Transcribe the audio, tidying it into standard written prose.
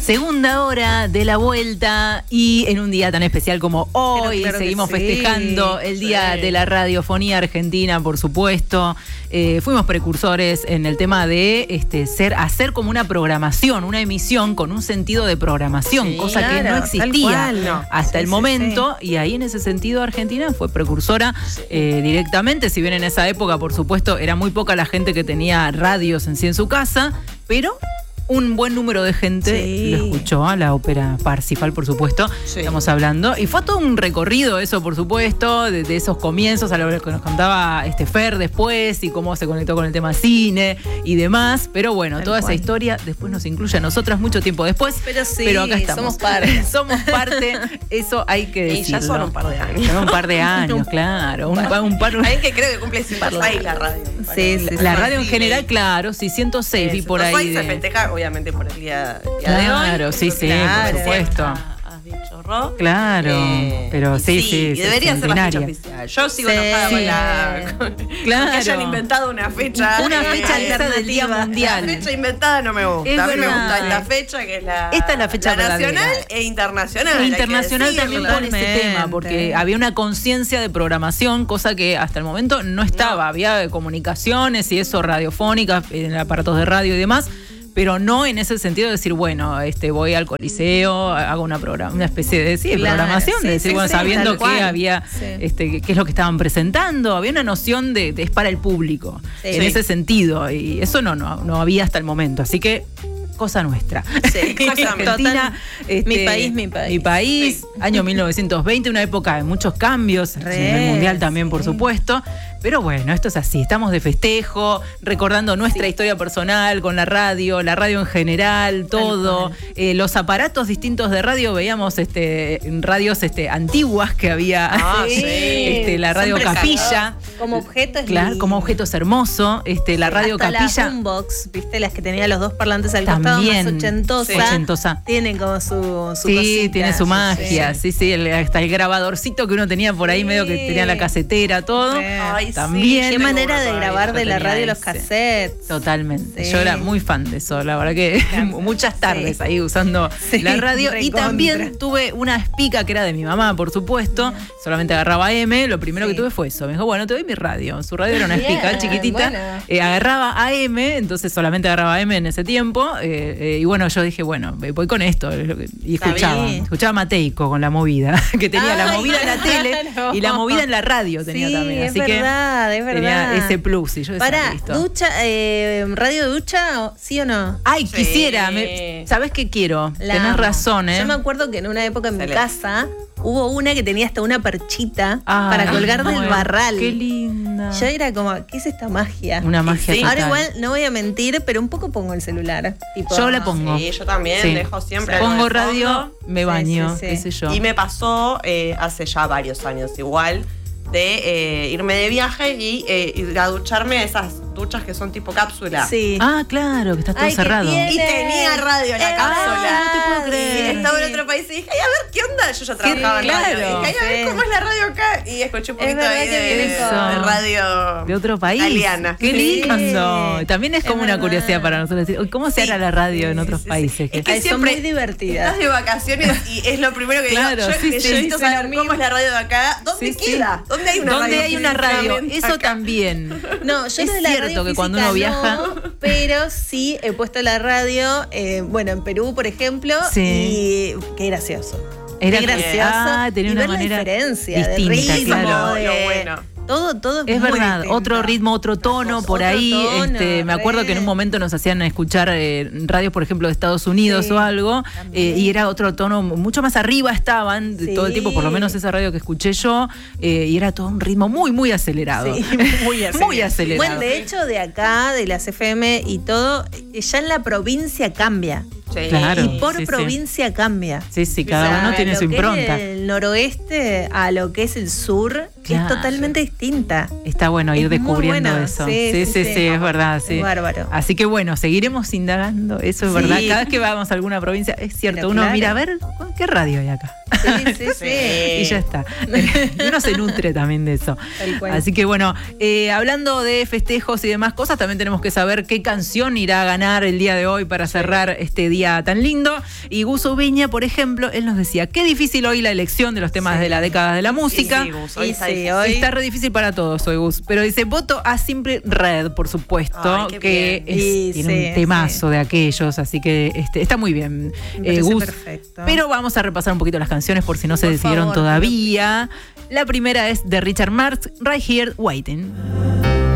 Segunda hora de la vuelta y en un día tan especial como hoy, claro seguimos festejando el Día de la Radiofonía Argentina, por supuesto. Fuimos precursores en el tema de hacer como una programación, una emisión con un sentido de programación, cosa que no existía hasta el momento. Y ahí en ese sentido Argentina fue precursora directamente, si bien en esa época, por supuesto, era muy poca la gente que tenía radios en sí en su casa, pero un buen número de gente lo escuchó, a la ópera Parsifal, por supuesto, estamos hablando. Y fue todo un recorrido eso, por supuesto, de esos comienzos, a lo que nos contaba Fer después, y cómo se conectó con el tema cine y demás. Pero bueno, toda esa historia después nos incluye a nosotras mucho tiempo después. Pero acá estamos. Somos parte. Somos parte, eso hay que decirlo. Y ya son un par de años. Son un par de años, claro. Alguien que creo que cumple 106 la radio. La radio en general, claro, 106 vi por ahí. Hoy se festeja, obviamente, por el día de hoy. Claro, sí, por supuesto. Has dicho, Ro. Claro, pero sí. Y debería ser la fecha oficial. Yo sigo enojada con que hayan inventado una fecha. Una fecha alternativa del Día Mundial. La fecha inventada no me gusta. A mí me gusta esta fecha, que es esta es la fecha nacional e internacional. Internacional también con este tema, porque había una conciencia de programación, cosa que hasta el momento no estaba. Había comunicaciones y eso, radiofónicas, en aparatos de radio y demás, pero no en ese sentido de decir, bueno, voy al Coliseo, hago una especie de programación, de decir, sabiendo que había, qué es lo que estaban presentando, había una noción de es para el público, en ese sentido, y eso no había hasta el momento, así que cosa nuestra. Sí, Argentina, mi país, año 1920, una época de muchos cambios, a nivel mundial también, por supuesto. Pero bueno, esto es así, estamos de festejo, recordando nuestra historia personal con la radio en general, todo. Los aparatos distintos de radio, veíamos radios antiguas que había, la radio Capilla. Como objetos. Claro, como objetos hermosos, la radio hasta Capilla. La boombox, ¿viste? Las que tenía los dos parlantes al costado, más ochentosa. Tienen como su cosita. Tiene su magia, hasta el grabadorcito que uno tenía por ahí, medio que tenía la casetera, todo. También. Qué manera de grabar de la radio los cassettes. Totalmente. Yo era muy fan de eso, la verdad que muchas tardes ahí usando la radio. Y también tuve una espica que era de mi mamá, por supuesto. Solamente agarraba AM. Lo primero que tuve fue eso. Me dijo, bueno, te doy mi radio. Su radio era una espica chiquitita. Agarraba AM, entonces solamente agarraba AM en ese tiempo. Y bueno, yo dije, bueno, voy con esto. Y escuchaba Mateico con la movida. Que tenía la movida en la tele y la movida en la radio tenía también. Así que es verdad. Tenía ese plus. Y yo decía, listo. Ducha, ¿radio ducha? ¿Sí o no? Ay, quisiera. ¿Sabés qué quiero? Tenés razón, Yo me acuerdo que en una época en mi casa hubo una que tenía hasta una perchita para colgar del barral. Qué linda. Yo era como, ¿qué es esta magia? Una magia total. Ahora igual, no voy a mentir, pero un poco pongo el celular. Yo la pongo. Sí, yo también dejo siempre. Pongo radio, me baño, qué sé yo. Y me pasó hace ya varios años igual, de irme de viaje y ir a ducharme a esas duchas que son tipo cápsula. Sí. Ah, claro, que está todo cerrado. Y tenía radio en la cápsula. No te puedo creer. Y estaba en otro país y dije, ay, a ver, ¿qué onda? Yo ya trabajaba en radio. Y dije, ay, a ver cómo es la radio acá. Y escuché un poquito ahí de radio de otro país. Italiana. Qué lindo. También es como una curiosidad para nosotros decir, ¿cómo se hará la radio en otros países? Es que son muy divertidas. Estás de vacaciones y es lo primero que digo. Yo necesito saber cómo es la radio de acá. ¿Dónde queda? ¿Dónde hay una radio? ¿Dónde hay una radio? Eso también. No, yo es de la cierto radio que cuando uno viaja. No, pero sí he puesto la radio, en Perú, por ejemplo, y qué gracioso. Era gracioso. Tenía una manera la diferencia distinta, de ritmo, claro. Lo bueno. Todo es muy verdad, distinto. otro ritmo, otro tono por ahí. Me acuerdo que en un momento nos hacían escuchar radios, por ejemplo, de Estados Unidos o algo, y era otro tono, mucho más arriba estaban todo el tiempo, por lo menos esa radio que escuché yo, y era todo un ritmo muy, muy acelerado. Sí, muy acelerado. Muy acelerado. Bueno, de hecho, de acá, de las FM y todo, ya en la provincia cambia. Sí. Claro, y por provincia cambia. Sí, cada uno tiene su impronta. El noroeste a lo que es el sur es totalmente distinta. Está bueno ir descubriendo eso. Sí, es verdad. Sí. Es bárbaro. Así que bueno, seguiremos indagando, eso es verdad. Cada vez que vamos a alguna provincia, es cierto, uno mira a ver, ¿qué radio hay acá? Sí. Y ya está. Y uno se nutre también de eso. Así que bueno, hablando de festejos y demás cosas, también tenemos que saber qué canción irá a ganar el día de hoy para cerrar este día tan lindo. Y Gus Ubiña, por ejemplo, él nos decía, qué difícil hoy la elección de los temas de la década de la música. Sí, Gus, hoy está re difícil para todos hoy, Gus. Pero dice, voto a Simply Red, por supuesto, que tiene un temazo de aquellos, así que está muy bien, Gus. Perfecto. Pero vamos a repasar un poquito las canciones por si no se decidieron todavía. La primera es de Richard Marx, Right Here Waiting.